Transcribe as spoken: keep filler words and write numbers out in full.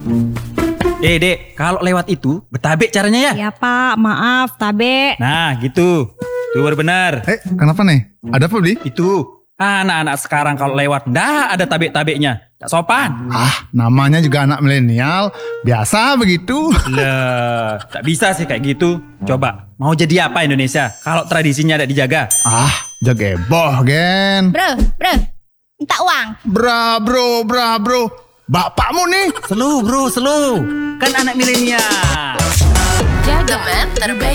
Eh dek, kalau lewat itu betabek caranya ya? Ya Pak, maaf, tabe. Nah gitu, itu baru benar. Eh, kenapa nih? Ada apa, Bli? Itu anak-anak sekarang kalau lewat ndak ada tabek-tabeknya, tak sopan. Ah, namanya juga anak milenial, biasa begitu. Lah, tak bisa sih kayak gitu. Coba, mau jadi apa Indonesia kalau tradisinya tidak dijaga? Ah, jageboh, Gen. Bro, bro, minta uang. Bra, bro, bra, bro. Bapakmu nih. Slow bro, slow. Kan anak milenial. Teman terbaik